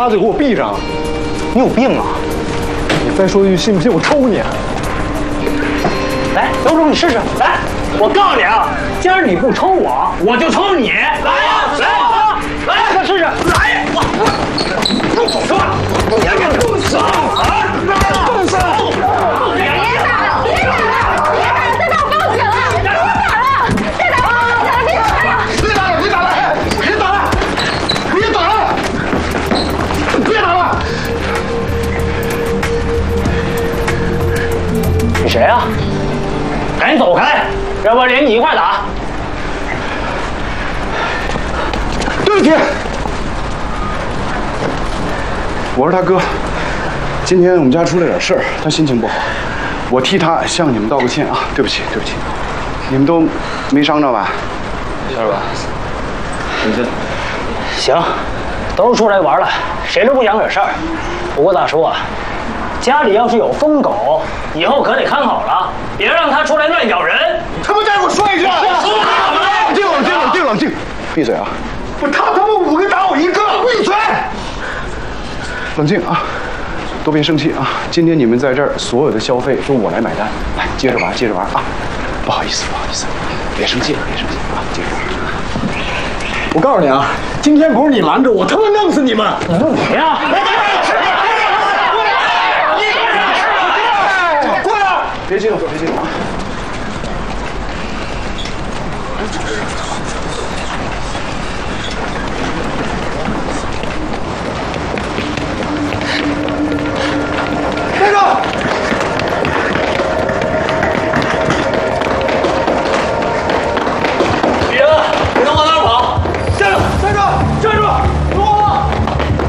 把嘴给我闭上！ 你有病啊！ 你再说一句，信不信我抽你？ 来，有种你试试！来，我告诉你啊，今儿你不抽我，我就抽你！来呀，来，快试试！来，我动手是吧？你还敢动手啊？动手！别打了，别打了，别打了！再打我报警了！别打了，再打我报警了！别打了，别打了，别打了，别打了，别打了！你谁啊？赶紧走开，要不然连你一块打。 对不起，我是他哥。今天我们家出了点事儿，他心情不好，我替他向你们道个歉啊！对不起，对不起，你们都没伤着吧？ 没事吧？你这行，都是出来玩了，谁都不想惹事儿。不过大叔啊，家里要是有疯狗，以后可得看好了，别让它出来乱咬人。 他妈再给我说一句！冷静，冷静，冷静，冷静！闭嘴啊！他们5个打我1个，闭嘴！冷静啊！都别生气啊！今天你们在这儿所有的消费都我来买单，来接着玩，接着玩啊！不好意思，不好意思，别生气，别生气啊！接着玩。我告诉你啊，今天不是你拦着我，他妈弄死你们！ 你弄谁呀？ 过来！别激动，别激动啊！站住！